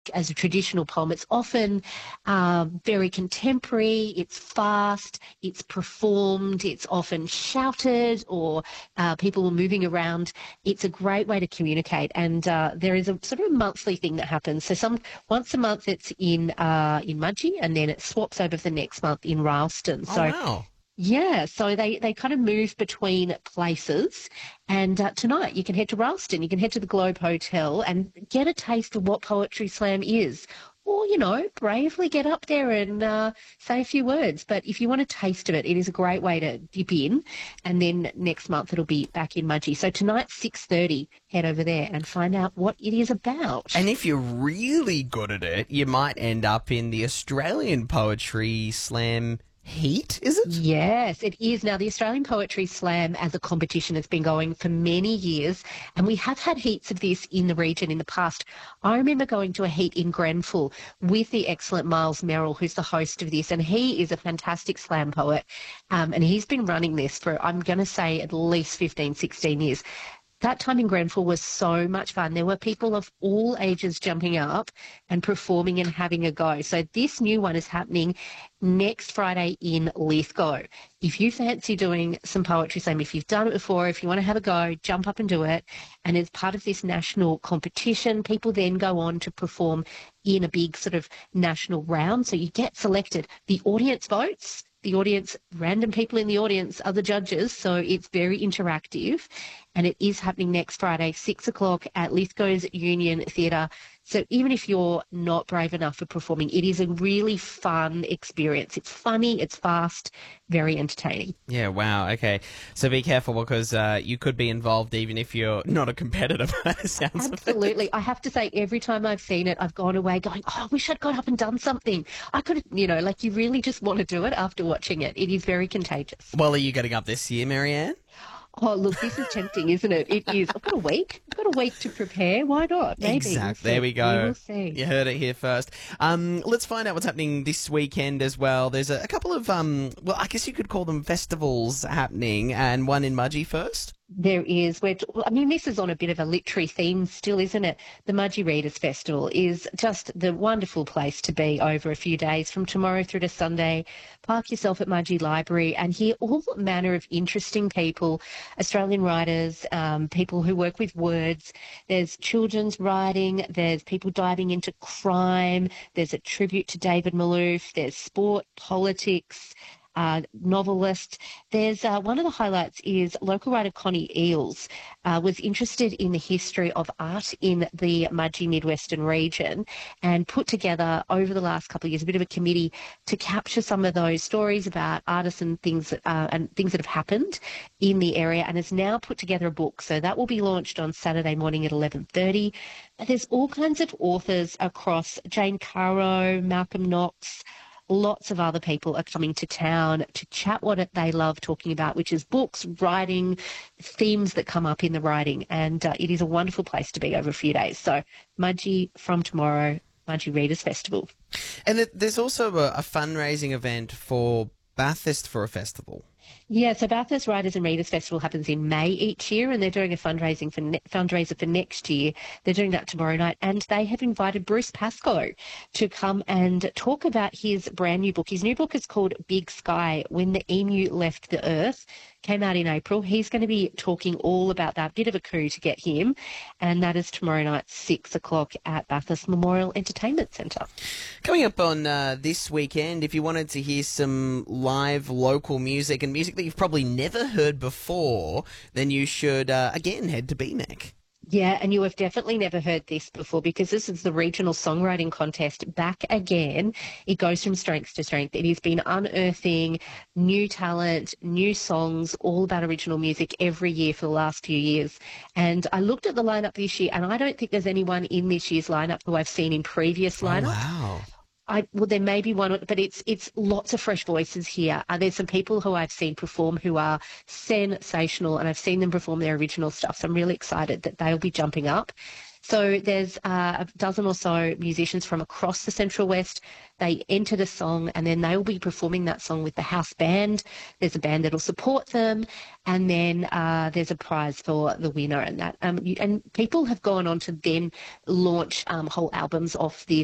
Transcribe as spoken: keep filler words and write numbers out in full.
as a traditional poem. It's often um, very contemporary, it's fast, it's performed, it's often shouted or uh, people are moving around. It's a great way to communicate, and uh, there is a sort of a monthly thing that happens. So some once a month it's in uh, in Mudgee, and then it swaps over for the next month in Ralston. Oh, So wow. yeah, so they, they kind of move between places. And uh, tonight you can head to Ralston, you can head to the Globe Hotel and get a taste of what Poetry Slam is. Or, you know, bravely get up there and uh, say a few words. But if you want a taste of it, it is a great way to dip in. And then next month it'll be back in Mudgee. So tonight, six thirty, head over there and find out what it is about. And if you're really good at it, you might end up in the Australian Poetry Slam heat, is it? Yes, it is. Now, the Australian Poetry Slam as a competition has been going for many years, and we have had heats of this in the region in the past. I remember going to a heat in Grenfell with the excellent Miles Merrill, who's the host of this, and he is a fantastic slam poet, um, and he's been running this for, I'm going to say, at least fifteen, sixteen years. That time in Grenfell was so much fun. There were people of all ages jumping up and performing and having a go. So this new one is happening next Friday in Lithgow. If you fancy doing some poetry slam, if you've done it before, if you want to have a go, jump up and do it. And as part of this national competition, people then go on to perform in a big sort of national round. So you get selected. The audience votes. The audience, random people in the audience are the judges, so it's very interactive. And it is happening next Friday, six o'clock at Lithgow's Union Theatre. So even if you're not brave enough for performing, it is a really fun experience. It's funny, it's fast, very entertaining. Yeah, wow, okay. So be careful because uh, you could be involved even if you're not a competitor by the sounds of it. Absolutely. I have to say, every time I've seen it, I've gone away going, oh, I wish I'd got up and done something. I could, you know, like you really just want to do it after watching it. It is very contagious. Well, are you getting up this year, Marianne? Oh, look, this is tempting, isn't it? It is. I've got a week. I've got a week to prepare. Why not? Maybe. Exactly. We'll there we go. We will see. You heard it here first. Um, let's find out what's happening this weekend as well. There's a, a couple of, um, well, I guess you could call them festivals happening, and one in Mudgee first. There is. We're, I mean, this is on a bit of a literary theme still, isn't it? The Mudgee Readers Festival is just the wonderful place to be over a few days from tomorrow through to Sunday. Park yourself at Mudgee Library and hear all manner of interesting people, Australian writers, um, people who work with words. There's children's writing. There's people diving into crime. There's a tribute to David Malouf. There's sport, politics, Uh, novelist. There's uh, one of the highlights is local writer Connie Eales uh, was interested in the history of art in the Mudgee Midwestern region and put together over the last couple of years a bit of a committee to capture some of those stories about artists and things uh, and things that have happened in the area, and has now put together a book. So that will be launched on Saturday morning at eleven thirty. But there's all kinds of authors across, Jane Caro, Malcolm Knox. Lots of other people are coming to town to chat what they love talking about, which is books, writing, themes that come up in the writing. And uh, it is a wonderful place to be over a few days. So Mudgee from tomorrow, Mudgee Readers Festival. And it, there's also a, a fundraising event for Bathurst for a festival. Yeah, so Bathurst Writers and Readers Festival happens in May each year, and they're doing a fundraising for ne- fundraiser for next year. They're doing that tomorrow night, and they have invited Bruce Pascoe to come and talk about his brand new book. His new book is called Big Sky, When the Emu Left the Earth. Came out in April. He's going to be talking all about that. Bit of a coup to get him, and that is tomorrow night, six o'clock at Bathurst Memorial Entertainment Centre. Coming up on uh, this weekend, if you wanted to hear some live local music and music that you've probably never heard before, then you should, uh, again, head to B M A C. Yeah, and you have definitely never heard this before because this is the regional songwriting contest back again. It goes from strength to strength. It has been unearthing new talent, new songs, all about original music every year for the last few years. And I looked at the lineup this year, and I don't think there's anyone in this year's lineup who I've seen in previous lineups. Oh, wow. I, well, there may be one, but it's it's lots of fresh voices here. Uh, there's some people who I've seen perform who are sensational, and I've seen them perform their original stuff. So I'm really excited that they'll be jumping up. So there's uh, a dozen or so musicians from across the Central West. They enter the song and then they will be performing that song with the house band. There's a band that will support them, and then uh, there's a prize for the winner. And that um, you, and people have gone on to then launch um, whole albums off the